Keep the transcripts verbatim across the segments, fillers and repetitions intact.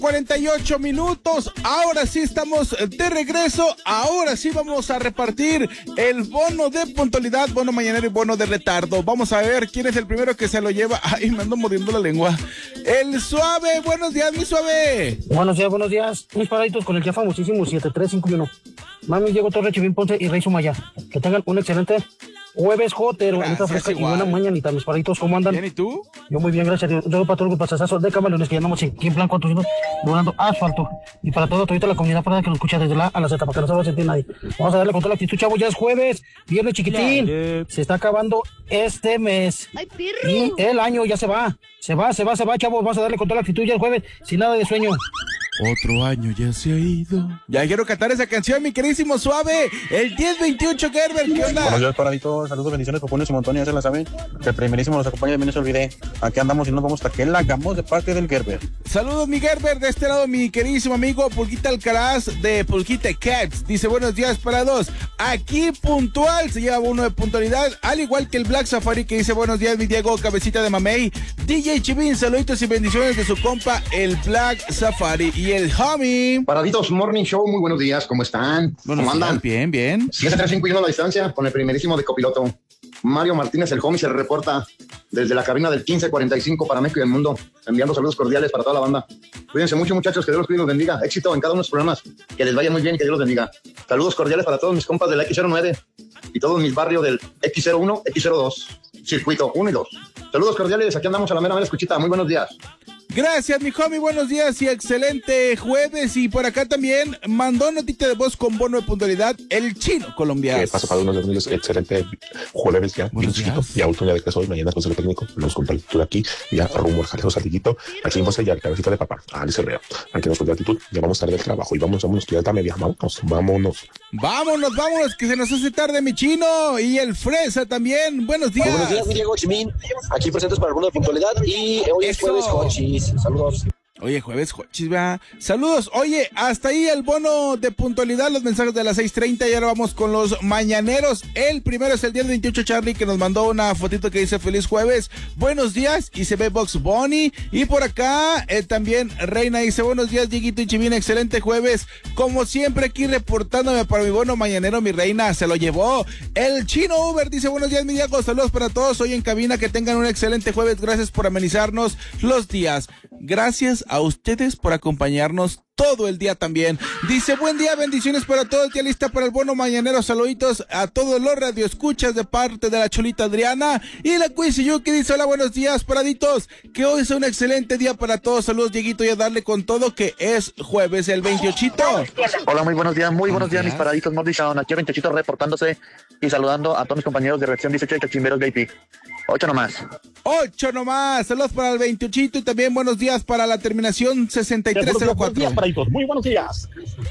cuarenta y ocho minutos, ahora sí estamos de regreso, ahora sí vamos a repartir el bono de puntualidad, bono mañanero y bono de retardo. Vamos a ver quién es el primero que se lo lleva. Ay, me ando mordiendo la lengua. El Suave, buenos días, mi Suave. Buenos días, buenos días, mis paraditos con el ya famosísimo siete tres cinco uno. Mami, Diego Torre, Chivín Ponce y Rey Sumaya. Que tengan un excelente jueves jotero, en esta fresca igual. Y buena mañanita, mis paraditos, ¿cómo andan? Bien, ¿y tú? Yo muy bien, gracias a Dios. Yo para todos los pasazazos de camaleones que andamos aquí en plan cuatrocientos durando asfalto. Y para todo, toda la comunidad para que nos escucha desde la a la Z, para que no se va a sentir nadie. Vamos a darle con toda la actitud, chavos, ya es jueves, viernes chiquitín. Yeah. Se está acabando este mes. ¡Ay, perro! Y el año ya se va, se va, se va, se va, chavos. Vamos a darle con toda la actitud ya el jueves, sin nada de sueño. Otro año ya se ha ido. Ya quiero cantar esa canción, mi queridísimo Suave. El diez veintiocho Gerber, ¿qué onda? Buenos días, paraditos. Saludos, bendiciones, popunes y montones, ya se la saben. Que el primerísimo nos acompaña, también se olvidé. Aquí andamos y nos vamos hasta que la hagamos de parte del Gerber. Saludos, mi Gerber. De este lado, mi queridísimo amigo Pulquita Alcaraz de Pulquita Cats. Dice, buenos días para dos. Aquí puntual, se lleva uno de puntualidad. Al igual que el Black Safari que dice, buenos días, mi Diego, cabecita de mamey. D J Chivín, saluditos y bendiciones de su compa, el Black Safari. Y el homie. Paraditos Morning Show, muy buenos días, ¿cómo están? Buenos ¿Cómo andan? Días, bien, bien. siete tres cinco y uno a la distancia con el primerísimo de copiloto. Mario Martínez, el homie, se reporta desde la cabina del quince cuarenta y cinco para México y el mundo, enviando saludos cordiales para toda la banda. Cuídense mucho, muchachos, que Dios los bendiga. Éxito en cada uno de los programas, que les vaya muy bien y que Dios los bendiga. Saludos cordiales para todos mis compas del X cero nueve y todos mis barrios del X cero uno, X cero dos, circuito uno y dos. Saludos cordiales, aquí andamos a la mera mera escuchita. Muy buenos días. Gracias, mi homie, buenos días y excelente jueves. Y por acá también mandó notita de voz con bono de puntualidad el Chino colombiano. ¿Qué pasa para unos de los excelente jueves ya? Buenos días. Ya último día de clase hoy, mañana consejo técnico, los compartimos aquí, ya rumbo al jaleo saliguito, aquí vamos a ir al cabecita de papá, a Alice Herrera, aquí nos de actitud, ya vamos tarde del trabajo y vamos, vámonos, que ya está media, vámonos, vámonos. Vámonos, vámonos, que se nos hace tarde, mi Chino, y el Fresa también, buenos días. Buenos días, mi Diego Chimín, aquí presentes para el bono de puntualidad y hoy es jueves, cochis. Saludos. Oye, jueves, jochis, ¿verdad? Saludos. Oye, hasta ahí el bono de puntualidad, los mensajes de las seis treinta y ahora vamos con los mañaneros. El primero es el día veintiocho, Charlie, que nos mandó una fotito que dice feliz jueves, buenos días, y se ve Box Bunny. Y por acá eh, también Reina dice buenos días, Dieguito y Chivina, excelente jueves. Como siempre aquí reportándome para mi bono mañanero, mi reina, se lo llevó. El Chino Uber dice buenos días, mi Diego, saludos para todos hoy en cabina, que tengan un excelente jueves, gracias por amenizarnos los días. Gracias a ustedes por acompañarnos todo el día también. Dice, buen día, bendiciones para todos, ya lista para el bono mañanero, saluditos a todos los radioescuchas de parte de la Cholita Adriana y la Cuisiyuki dice, hola, buenos días, paraditos, que hoy sea un excelente día para todos, saludos, Dieguito, y a darle con todo que es jueves, el veintiochito. Hola, muy buenos días, muy buenos días, mis paraditos, Mordi Sound, aquí el veintiochito reportándose y saludando a todos mis compañeros de reacción dieciocho de Cachimberos V I P. Ocho nomás. Ocho nomás, saludos para el veintiochito y también buenos días para la terminación sesenta y tres cero cuatro. Buenos días, paraditos, muy buenos días.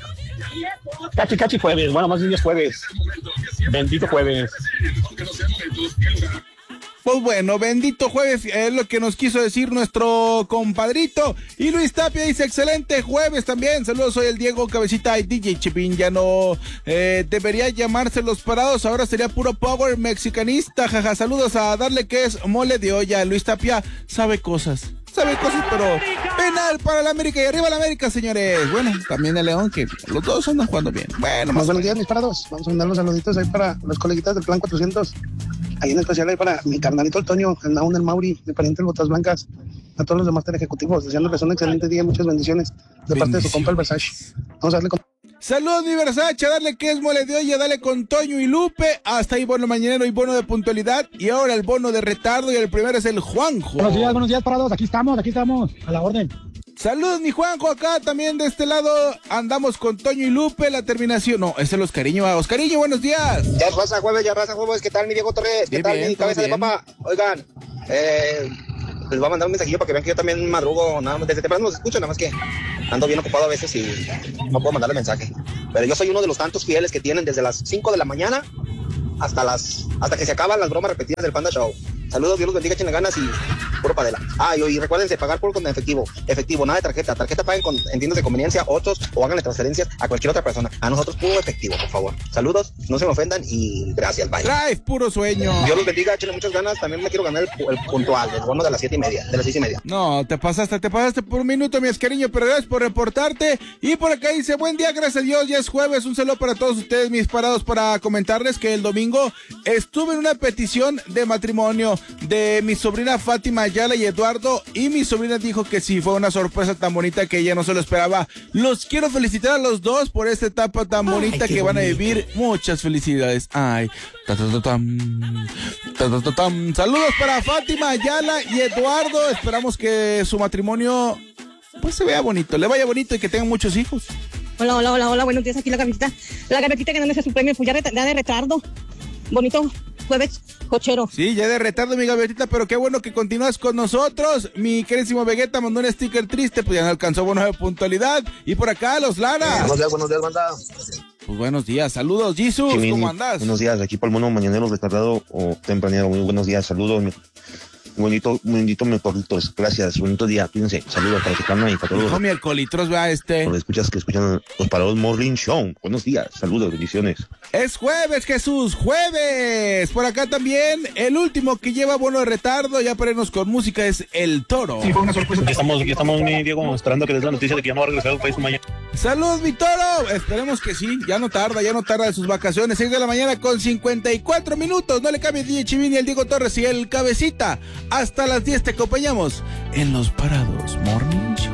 Cachi, cachi jueves, bueno, más bien es jueves. Bendito jueves. Pues bueno, bendito jueves, es lo que nos quiso decir nuestro compadrito. Y Luis Tapia dice, excelente jueves también. Saludos, soy el Diego Cabecita y D J Chipín. Ya no eh, debería llamarse Los Parados, ahora sería puro power mexicanista. Jaja, saludos a darle que es mole de olla. Luis Tapia sabe cosas. Sabe cosas, pero penal para la América y arriba la América, señores. Bueno, también el León, que los dos andan jugando bien. Bueno, más buenos días, mis parados. Vamos a mandar los saluditos ahí para los coleguitas del Plan cuatrocientos. Ahí en especial ahí para mi carnalito el Toño, el Naún, el Mauri, mi pariente el Botas Blancas, a todos los demás teleejecutivos, deseándoles un excelente día y muchas bendiciones de parte de su compa el Versace. Vamos a darle con... Saludos, mi Versace, darle que es mole de olla, dale con Toño y Lupe. Hasta ahí bono mañanero y bono de puntualidad. Y ahora el bono de retardo y el primero es el Juanjo. Buenos días, buenos días, parados. Aquí estamos, aquí estamos, a la orden. Saludos, mi Juanjo, acá también de este lado andamos con Toño y Lupe, la terminación, no, ese es el Oscarillo, Oscarillo, buenos días. Ya raza jueves, ya raza jueves, ¿qué tal mi Diego Torres? ¿Qué bien, tal bien, mi cabeza bien de papá? Oigan, eh, les voy a mandar un mensajillo para que vean que yo también madrugo, nada más, desde temprano los escucho, nada más que ando bien ocupado a veces y no puedo mandarle mensaje. Pero yo soy uno de los tantos fieles que tienen desde las cinco de la mañana hasta las hasta que se acaban las bromas repetidas del Panda Show. Saludos, Dios los bendiga, echen ganas y puro padela. Ah, y, y recuérdense, pagar por con efectivo, efectivo, nada de tarjeta, tarjeta paguen con, en tiendas de conveniencia, otros, o háganle transferencias a cualquier otra persona. A nosotros puro efectivo, por favor. Saludos, no se me ofendan y gracias, bye. Drive, puro sueño. Dios los bendiga, échenle muchas ganas, también me quiero ganar el, el puntual, el bono de las siete y media, de las seis y media. No, te pasaste, te pasaste por un minuto, mi escariño, pero gracias por reportarte. Y por acá dice, buen día, gracias a Dios, ya es jueves, un saludo para todos ustedes, mis parados, para comentarles que el domingo estuve en una petición de matrimonio de mi sobrina Fátima Ayala y Eduardo, y mi sobrina dijo que sí, fue una sorpresa tan bonita que ella no se lo esperaba. Los quiero felicitar a los dos por esta etapa tan bonita. Ay, que van bonito. A vivir. Muchas felicidades. Ay, ta, ta, ta, tam, ta, ta, ta, tam. Saludos para Fátima Ayala y Eduardo. Esperamos que su matrimonio pues se vea bonito, le vaya bonito y que tengan muchos hijos. Hola, hola, hola, hola, buenos días, aquí la gavetita. La gavetita ganándose su premio, pues ya, ya de retardo. Bonito jueves cochero. Sí, ya de retardo, mi gavetita, pero qué bueno que continúas con nosotros. Mi queridísimo Vegeta mandó un sticker triste, pues ya no alcanzó bono de puntualidad. Y por acá, los Lara. Buenos días, buenos días, banda. Pues buenos días, saludos, Jesus, sí, ¿cómo andas? Buenos días, aquí para el mono mañanero retardado o tempranero, muy buenos días, saludos. Mi... Bonito, bonito, mi porritos, gracias, bonito día, cuídense, saludos para Tecana y para todos. Hijo, mi alcoholitros, vea este. Los escuchas que escuchan los parados Morning Show, buenos días, saludos, bendiciones. Es jueves, Jesús, jueves. Por acá también, el último que lleva bono de retardo, ya para irnos con música, es El Toro. Sí, fue una sorpresa. Aquí estamos, aquí estamos, mi Diego, esperando que des la noticia de que ya no va a regresar al país mañana. Saludos, mi Toro, esperemos que sí, ya no tarda, ya no tarda de sus vacaciones, seis de la mañana con cincuenta y cuatro minutos, no le cambie el D J Chivini, el Diego Torres y el Cabecita. Hasta las diez te acompañamos en Los Parados Morning Show.